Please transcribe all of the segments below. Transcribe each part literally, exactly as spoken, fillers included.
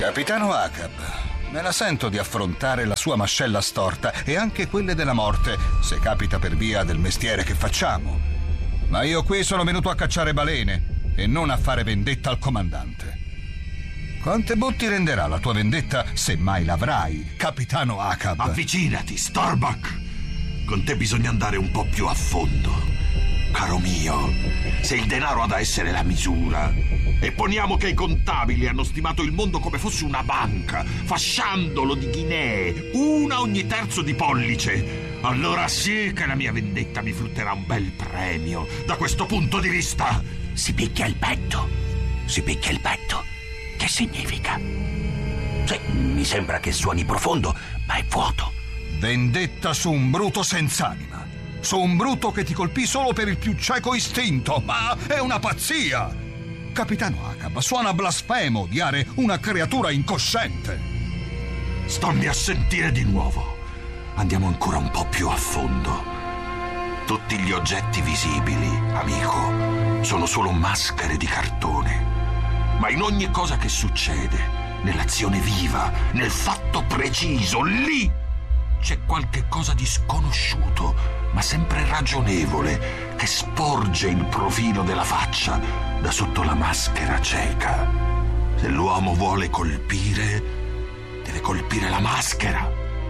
Capitano Ahab, me la sento di affrontare la sua mascella storta e anche quelle della morte, se capita per via del mestiere che facciamo. Ma io qui sono venuto a cacciare balene e non a fare vendetta al comandante. Quante botti renderà la tua vendetta, se mai l'avrai, Capitano Ahab? Avvicinati, Starbuck! Con te bisogna andare un po' più a fondo. Caro mio, se il denaro ha da essere la misura, e poniamo che i contabili hanno stimato il mondo come fosse una banca, fasciandolo di ghinee, una ogni terzo di pollice, allora sì che la mia vendetta mi frutterà un bel premio. Da questo punto di vista... Si picchia il petto. Si picchia il petto. Che significa? Sì, mi sembra che suoni profondo, ma è vuoto. Vendetta su un bruto senz'anima. Su un bruto che ti colpì solo per il più cieco istinto. Ma è una pazzia! Capitano Ahab, suona blasfemo odiare una creatura incosciente. Stammi a sentire di nuovo. Andiamo ancora un po' più a fondo. Tutti gli oggetti visibili, amico, sono solo maschere di cartone. Ma in ogni cosa che succede, nell'azione viva, nel fatto preciso, lì c'è qualche cosa di sconosciuto, ma sempre ragionevole, che sporge il profilo della faccia da sotto la maschera cieca. Se l'uomo vuole colpire, deve colpire la maschera.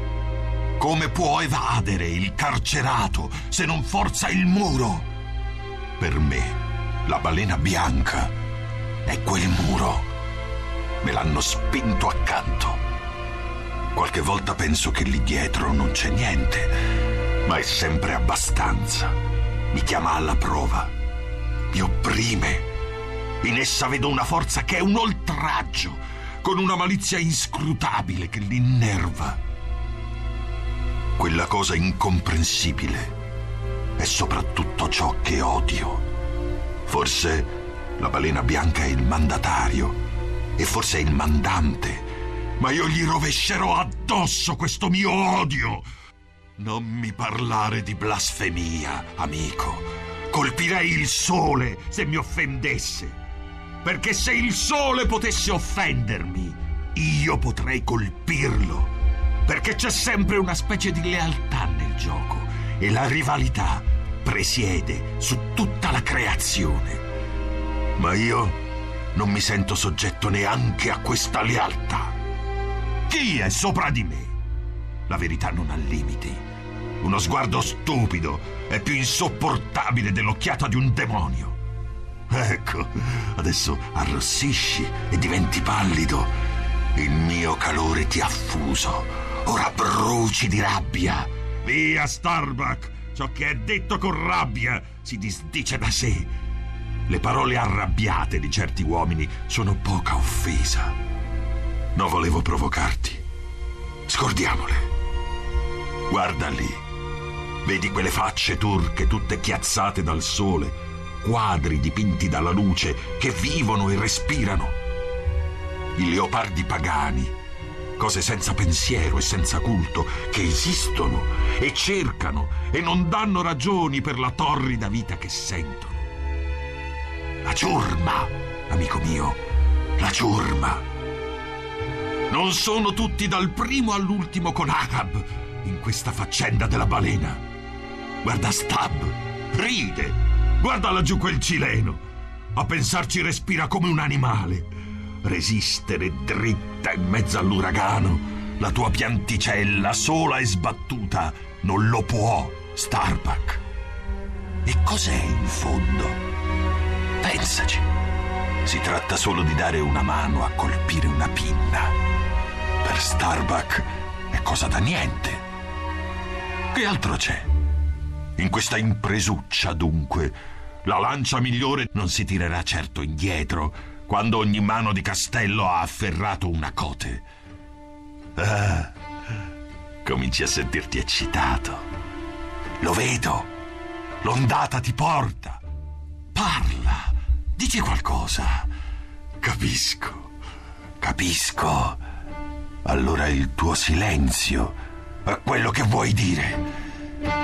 Come può evadere il carcerato se non forza il muro? Per me, la balena bianca è quel muro. Me l'hanno spinto accanto. Qualche volta penso che lì dietro non c'è niente, ma è sempre abbastanza. Mi chiama alla prova, mi opprime. In essa vedo una forza che è un oltraggio, con una malizia inscrutabile che l'innerva. Quella cosa incomprensibile è soprattutto ciò che odio. Forse la balena bianca è il mandatario e forse è il mandante, ma io gli rovescerò addosso questo mio odio. Non mi parlare di blasfemia, amico. Colpirei il sole se mi offendesse, perché se il sole potesse offendermi, io potrei colpirlo, perché c'è sempre una specie di lealtà nel gioco e la rivalità presiede su tutta la creazione. Ma io non mi sento soggetto neanche a questa lealtà. Chi è sopra di me? La verità non ha limiti. Uno sguardo stupido è più insopportabile dell'occhiata di un demonio. Ecco, adesso arrossisci e diventi pallido. Il mio calore ti ha affuso. Ora bruci di rabbia. Via, Starbuck! Ciò che è detto con rabbia si disdice da sé. Le parole arrabbiate di certi uomini sono poca offesa. Non volevo provocarti. Scordiamole. Guarda lì. Vedi quelle facce turche tutte chiazzate dal sole, quadri dipinti dalla luce che vivono e respirano. I leopardi pagani, cose senza pensiero e senza culto, che esistono e cercano e non danno ragioni per la torrida vita che sentono. La ciurma, amico mio, la ciurma. Non sono tutti dal primo all'ultimo con Ahab in questa faccenda della balena. Guarda Stab, ride. Guarda laggiù quel cileno. A pensarci respira come un animale. Resistere dritta in mezzo all'uragano, la tua pianticella sola e sbattuta non lo può, Starbuck. E cos'è in fondo? Pensaci. Si tratta solo di dare una mano a colpire una pinna. Per Starbuck è cosa da niente. Che altro c'è? In questa impresuccia, dunque, la lancia migliore non si tirerà certo indietro quando ogni mano di castello ha afferrato una cote. Ah, cominci a sentirti eccitato. Lo vedo. L'ondata ti porta. Parla. Dici qualcosa. Capisco. Capisco. Allora il tuo silenzio è quello che vuoi dire.